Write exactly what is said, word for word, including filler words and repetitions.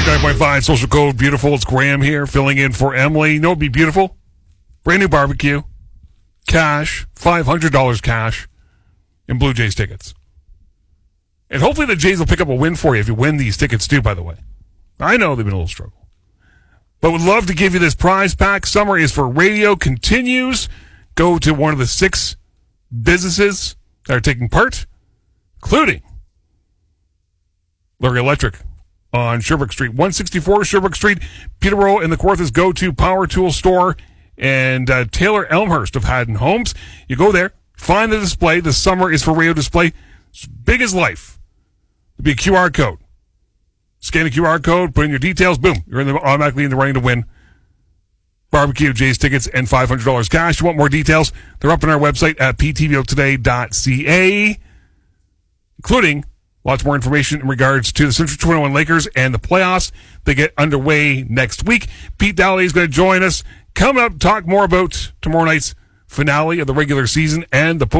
nine point five Social Code Beautiful. It's Graham here, filling in for Emily. You know, it'd be beautiful. Brand new barbecue, cash, five hundred dollars cash, and Blue Jays tickets. And hopefully the Jays will pick up a win for you if you win these tickets too, by the way. I know they've been a little struggle. But would love to give you this prize pack. Summer is for Radio continues. Go to one of the six businesses that are taking part, including Larry Electric on Sherbrooke Street, one sixty-four Sherbrooke Street, Peterborough and the Kawarthas go-to power tool store, and uh, Taylor Elmhurst of Haddon Homes. You go there, find the display. The Summer is for Radio display. It's big as life. It'll be a Q R code. Scan the Q R code, put in your details, boom, you're in the, automatically in the running to win barbecue, Jays tickets, and five hundred dollars cash. You want more details? They're up on our website at p t v o today dot c a, including lots more information in regards to the Central twenty-one Lakers and the playoffs. They get underway next week. Pete Dowley is going to join us. Coming up, talk more about tomorrow night's finale of the regular season and the post